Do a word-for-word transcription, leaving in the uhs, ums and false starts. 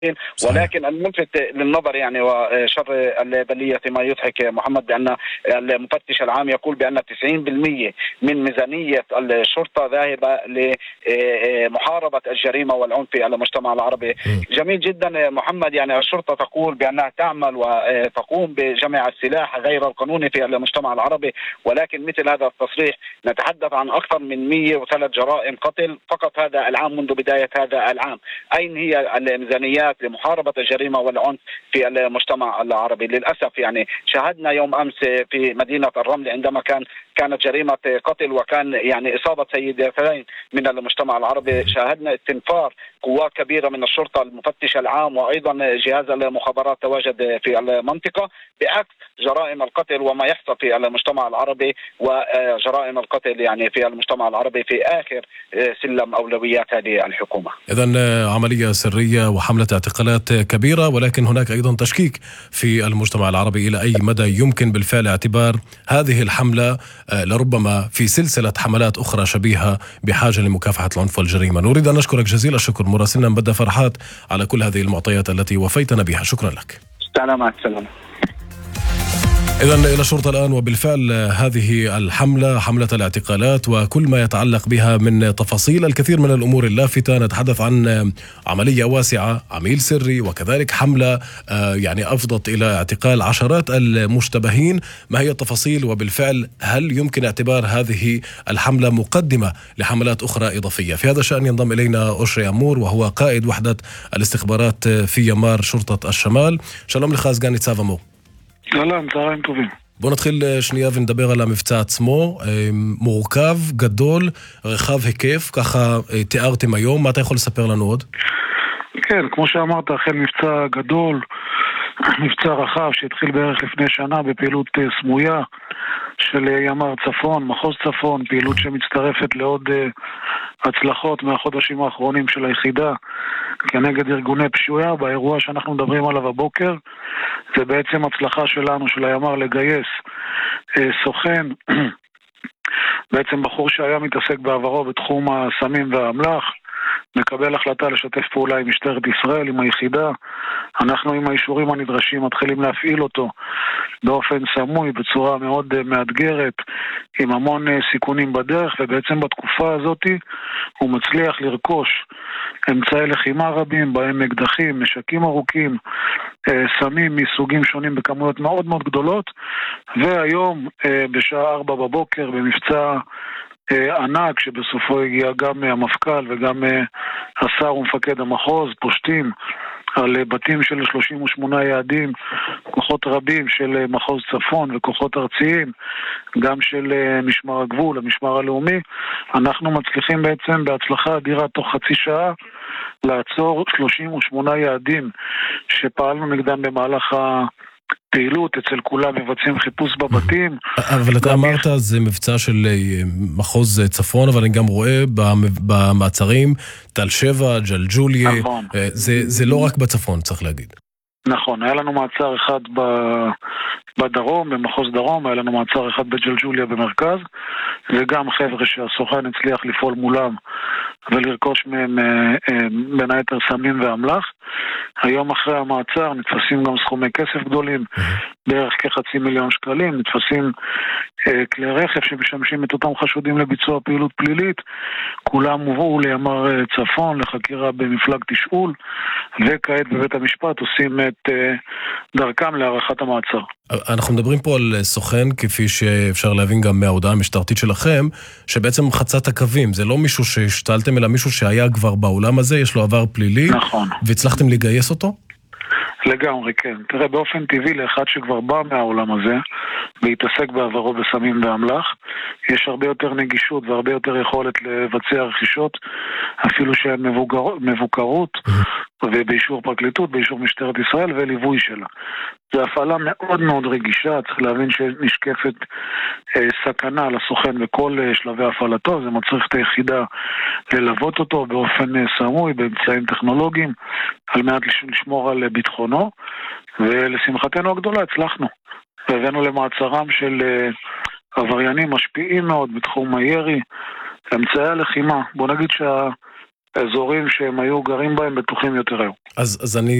صحيح. ولكن الملفت للنظر يعني وشر البلية ما يضحك محمد بأن المفتش العام يقول بأن تسعين بالمئة من ميزانية الشرطة ذاهبة لمحاربة الجريمة والعنف في المجتمع العربي. جميل جدا محمد، يعني الشرطة تقول بأنها تعمل وتقوم بجمع السلاح غير القانوني في المجتمع العربي، ولكن مثل هذا التصريح نتحدث عن أكثر من مئة وثلاث جرائم قتل فقط هذا العام منذ بداية هذا العام. أين هي الميزانيات لمحاربة الجريمة والعنف في المجتمع العربي؟ للأسف يعني شاهدنا يوم أمس في مدينة الرمل عندما كان كانت جريمة قتل وكان يعني إصابة سيدتين من المجتمع العربي، شاهدنا استنفار قوات كبيرة من الشرطة، المفتش العام وأيضا جهاز المخابرات تواجد في المنطقة، بعكس جرائم القتل وما يحصل في المجتمع العربي. وجرائم القتل يعني في المجتمع العربي في آخر سلم أولويات هذه الحكومة. إذن عملية سرية وحملة اعتقالات كبيرة، ولكن هناك أيضا تشكيك في المجتمع العربي إلى أي مدى يمكن بالفعل اعتبار هذه الحملة لربما في سلسلة حملات أخرى شبيهة بحاجة لمكافحة العنف والجريمة. نريد أن نشكرك جزيل الشكر مراسلنا مبدأ فرحات على كل هذه المعطيات التي وفيتنا بها. شكرا لك. سلامات. سلام. إذن إلى الشرطة الآن، وبالفعل هذه الحملة حملة الاعتقالات وكل ما يتعلق بها من تفاصيل، الكثير من الأمور اللافتة. نتحدث عن عملية واسعة، عميل سري، وكذلك حملة يعني أفضت إلى اعتقال عشرات المشتبهين. ما هي التفاصيل؟ وبالفعل هل يمكن اعتبار هذه الحملة مقدمة لحملات أخرى إضافية؟ في هذا الشأن ينضم إلينا أوشري أمور، وهو قائد وحدة الاستخبارات في يمار شرطة الشمال. שלום לך סגן ניצב אמור. אהלן, צהריים טובים. בוא נתחיל שנייה ונדבר על המבצע עצמו. מורכב, גדול, רחב היקף, ככה תיארתם היום. מה אתה יכול לספר לנו עוד? כן, כמו שאמרת, החל מבצע גדול, מבצע רחב שהתחיל בערך לפני שנה בפעילות סמויה של ימ"ר צפון, מחוז צפון, פעילות שמצטרפת לעוד הצלחות מהחודשים האחרונים של היחידה כנגד ארגוני פשיעה. באירוע שאנחנו מדברים עליו הבוקר זה בעצם הצלחה שלנו, של הימ"ר, לגייס סוכן, בעצם בחור שהיה מתעסק בעברו בתחום הסמים והאמל"ח, מקבל החלטה לשתף פעולה עם משטרת ישראל, עם היחידה. אנחנו עם האישורים הנדרשים מתחילים להפעיל אותו באופן סמוי, בצורה מאוד מאתגרת, עם המון סיכונים בדרך, ובעצם בתקופה הזאת הוא מצליח לרכוש אמצעי לחימה רבים, בהם אקדחים, נשקים ארוכים, סמים מסוגים שונים בכמויות מאוד מאוד גדולות. והיום בשעה ארבע בבוקר במבצע ענק שבסופו הגיע גם המפכ"ל וגם השר ומפקד המחוז, פושטים על בתים של שלושים ושמונה יעדים, כוחות רבים של מחוז צפון וכוחות ארציים, גם של משמר הגבול, המשמר הלאומי. אנחנו מצליחים בעצם בהצלחה אדירה תוך חצי שעה לעצור שלושים ושמונה יעדים שפעלנו נגדם במהלך פעילות. אצל כולם מבצעים חיפוש בבתים. אבל אתה אמרת זה מבצע של מחוז צפון, אבל אני גם רואה במעצרים תל שבע, ג'לג'וליה. נכון. זה, זה לא רק בצפון, צריך להגיד. נכון, היה לנו מעצר אחד בדרום, במחוז דרום, היה לנו מעצר אחד בג'לג'וליה במרכז, וגם חבר'ה שהסוכן הצליח לפעול מולם ולרכוש מהם בין היתר סמים ואמל"ח. היום אחרי המעצר נתפסים גם סכומי כסף גדולים, בערך כחצי מיליון שקלים, נתפסים כלי רכב שמשמשים את אותם חשודים לביצוע פעילות פלילית. כולם מובאו לימ"ר צפון לחקירה במפלג תשאול, וכעת בבית המשפט עושים את דרכם להארכת המעצר. אנחנו מדברים פה על סוכן, כפי שאפשר להבין גם מההודעה המשטרתית שלכם, שבעצם חצה את הקווים. זה לא מישהו שהשתלתם, אלא מישהו שהיה כבר בעולם הזה, יש לו עבר פלילי. נכון. והצלחתם לגייס אותו? לגמרי, כן. תראה, באופן טבעי לאחד שכבר בא מהעולם הזה והתעסק בעברו בסמים ואמל"ח, יש הרבה יותר נגישות והרבה יותר יכולת לבצע רכישות, אפילו שהן מבוקרות ובאישור פרקליטות, באישור משטרת ישראל וליווי שלה. זו הפעלה מאוד מאוד רגישה, צריך להבין שנשקפת אה, סכנה לסוכן בכל אה, שלבי הפעלתו. זה מצריך את היחידה ללוות אותו באופן אה, סמוי, באמצעים טכנולוגיים, על מנת לשמור על אה, ביטחונו, ולשמחתנו הגדולה הצלחנו. והבאנו למעצרם של אה, עבריינים משפיעים מאוד בתחום הירי, אמצעי הלחימה. בוא נגיד שה... האזורים שהם היו גרים בהם בטוחים יותר היום. אז, אז אני